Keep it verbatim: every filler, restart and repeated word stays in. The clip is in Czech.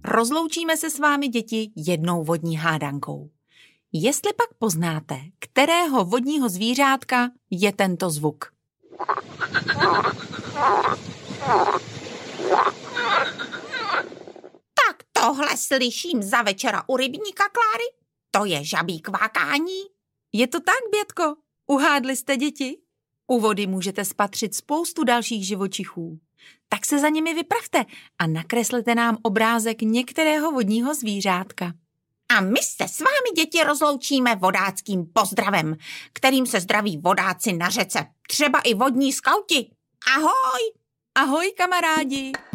rozloučíme se s vámi, děti, jednou vodní hádankou. Jestli pak poznáte, kterého vodního zvířátka je tento zvuk. Tak tohle slyším za večera u rybníka, Kláry? To je žabí kvákání? Je to tak, Bětko? Uhádli jste, děti? U vody můžete spatřit spoustu dalších živočichů. Tak se za nimi vypravte a nakreslete nám obrázek některého vodního zvířátka. A my se s vámi, děti, rozloučíme vodáckým pozdravem, kterým se zdraví vodáci na řece, třeba i vodní skauti. Ahoj! Ahoj, kamarádi!